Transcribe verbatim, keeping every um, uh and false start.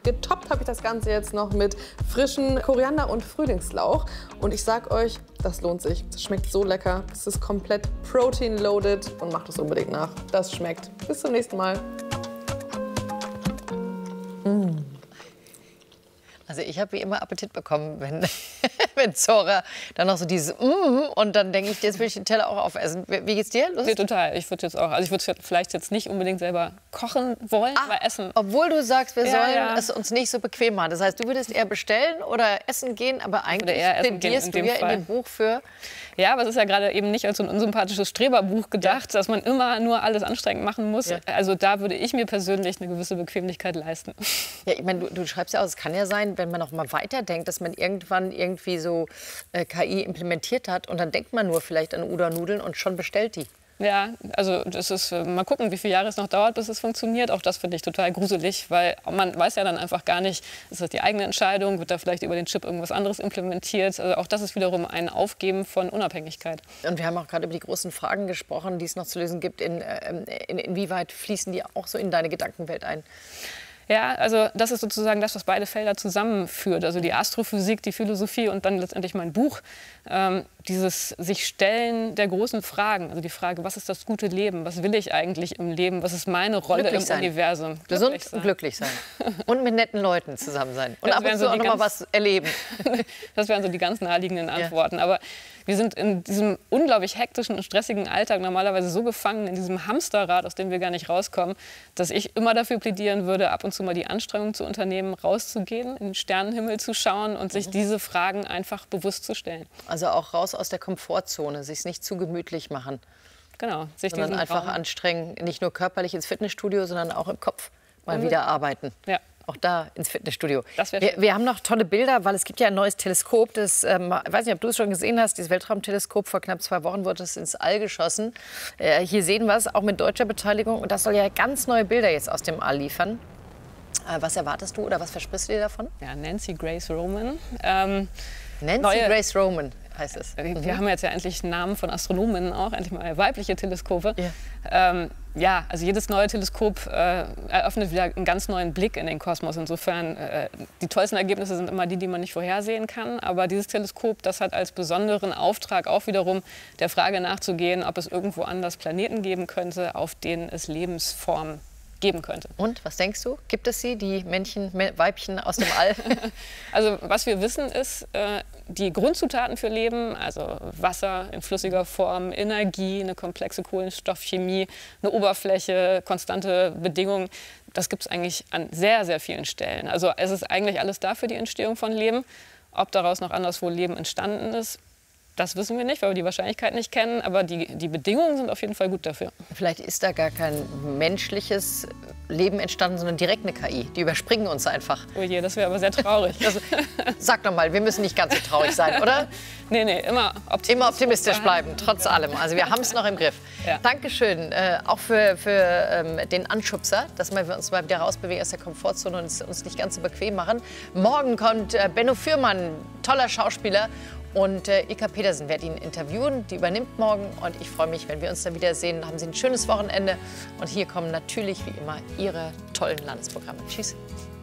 getoppt habe ich das Ganze jetzt noch mit frischen Koriander und Frühlingslauch. Und ich sag euch, das lohnt sich. Das schmeckt so lecker. Es ist komplett protein-loaded und macht es unbedingt nach. Das schmeckt. Bis zum nächsten Mal. Mm. Also ich habe wie immer Appetit bekommen, wenn, wenn Zora dann noch so dieses mm, und dann denke ich, jetzt will ich den Teller auch aufessen. Wie, wie geht's dir? Lust? Nee, total. Ich würde jetzt auch, also ich würde vielleicht jetzt nicht unbedingt selber kochen wollen, Ah, aber essen. Obwohl du sagst, wir Ja, sollen ja. es uns nicht so bequem machen. Das heißt, du würdest eher bestellen oder essen gehen, aber eigentlich eher essen gehen plädierst in du dem ja in Fall. dem Buch für... Ja, aber es ist ja gerade eben nicht als so ein unsympathisches Streberbuch gedacht, dass man immer nur alles anstrengend machen muss. Ja. Also da würde ich mir persönlich eine gewisse Bequemlichkeit leisten. Ja, ich meine, du, du schreibst ja auch, es kann ja sein, wenn man noch mal weiterdenkt, dass man irgendwann irgendwie so äh, K I implementiert hat und dann denkt man nur vielleicht an Udon-Nudeln und schon bestellt die. Ja, also das ist, äh, mal gucken, wie viele Jahre es noch dauert, bis es funktioniert. Auch das finde ich total gruselig, weil man weiß ja dann einfach gar nicht, ist das die eigene Entscheidung, wird da vielleicht über den Chip irgendwas anderes implementiert. Also auch das ist wiederum ein Aufgeben von Unabhängigkeit. Und wir haben auch gerade über die großen Fragen gesprochen, die es noch zu lösen gibt. In, äh, in, inwieweit fließen die auch so in deine Gedankenwelt ein? Ja, also das ist sozusagen das, was beide Felder zusammenführt. Also die Astrophysik, die Philosophie und dann letztendlich mein Buch. Ähm, dieses sich Stellen der großen Fragen. Also die Frage, was ist das gute Leben? Was will ich eigentlich im Leben? Was ist meine Rolle Glücklich im sein. Universum? Gesund Glücklich und glücklich sein. Und mit netten Leuten zusammen sein. Und Das ab und wären zu so auch die noch mal ganz- was erleben. Das wären so die ganz naheliegenden Antworten. Aber wir sind in diesem unglaublich hektischen und stressigen Alltag normalerweise so gefangen in diesem Hamsterrad, aus dem wir gar nicht rauskommen, dass ich immer dafür plädieren würde, ab und zu mal die Anstrengung zu unternehmen, rauszugehen, in den Sternenhimmel zu schauen und sich diese Fragen einfach bewusst zu stellen. Also auch raus aus der Komfortzone, sich nicht zu gemütlich machen. Genau, sich Sondern diesen einfach Raum- anstrengen, nicht nur körperlich ins Fitnessstudio, sondern auch im Kopf mal Mhm. wieder arbeiten. Ja. Auch da ins Fitnessstudio. Das wär Wir, schön. wir haben noch tolle Bilder, weil es gibt ja ein neues Teleskop. Das, ähm, ich weiß nicht, ob du es schon gesehen hast, dieses Weltraumteleskop. Vor knapp zwei Wochen wurde es ins All geschossen. Äh, hier sehen wir es, auch mit deutscher Beteiligung. Und das soll ja ganz neue Bilder jetzt aus dem All liefern. Äh, was erwartest du oder was versprichst du dir davon? Ja, Nancy Grace Roman. Ähm, Nancy neue- Grace Roman heißt es. Wir haben jetzt ja endlich Namen von Astronomen auch, endlich mal weibliche Teleskope. Ja. Ähm, ja, also jedes neue Teleskop äh, eröffnet wieder einen ganz neuen Blick in den Kosmos. Insofern, äh, die tollsten Ergebnisse sind immer die, die man nicht vorhersehen kann. Aber dieses Teleskop, das hat als besonderen Auftrag auch wiederum der Frage nachzugehen, ob es irgendwo anders Planeten geben könnte, auf denen es Lebensformen geben könnte. Und, was denkst du? Gibt es sie, die Männchen, Mä- Weibchen aus dem All? Also was wir wissen ist, äh, die Grundzutaten für Leben, also Wasser in flüssiger Form, Energie, eine komplexe Kohlenstoffchemie, eine Oberfläche, konstante Bedingungen, das gibt es eigentlich an sehr, sehr vielen Stellen. Also es ist eigentlich alles da für die Entstehung von Leben. Ob daraus noch anderswo Leben entstanden ist, das wissen wir nicht, weil wir die Wahrscheinlichkeit nicht kennen. Aber die, die Bedingungen sind auf jeden Fall gut dafür. Vielleicht ist da gar kein menschliches Leben entstanden, sondern direkt eine K I. Die überspringen uns einfach. Oh je, das wäre aber sehr traurig. Also, sag doch mal, wir müssen nicht ganz so traurig sein, oder? Nee, nee, immer optimistisch, Immer optimistisch bleiben, trotz allem. Also wir haben es noch im Griff. Ja. Dankeschön, äh, auch für, für ähm, den Anschubser, dass wir uns mal wieder rausbewegen aus der Komfortzone und es uns nicht ganz so bequem machen. Morgen kommt äh, Benno Fürmann, toller Schauspieler. Und äh, Ilka Petersen wird ihn interviewen, die übernimmt morgen. Und ich freue mich, wenn wir uns dann wiedersehen. Haben Sie ein schönes Wochenende. Und hier kommen natürlich wie immer Ihre tollen Landesprogramme. Tschüss.